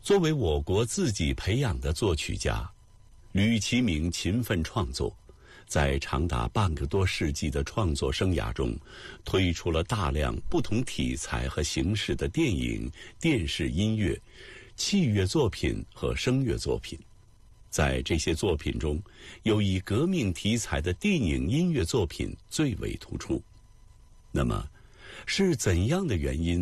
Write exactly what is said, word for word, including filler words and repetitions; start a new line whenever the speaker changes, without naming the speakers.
作为我国自己培养的作曲家，吕其明勤奋创作，在长达半个多世纪的创作生涯中，推出了大量不同题材和形式的电影、电视音乐、器乐作品和声乐作品。在这些作品中，有以革命题材的电影音乐作品最为突出。那么，是怎样的原因